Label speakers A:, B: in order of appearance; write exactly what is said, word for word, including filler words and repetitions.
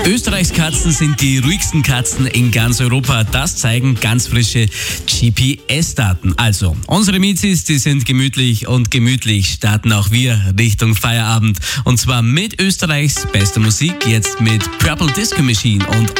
A: Österreichs Katzen sind die ruhigsten Katzen in ganz Europa. Das zeigen ganz frische G P S-Daten. Also, unsere Mizis, die sind gemütlich und gemütlich starten auch wir Richtung Feierabend. Und zwar mit Österreichs bester Musik, jetzt mit Purple Disco Machine und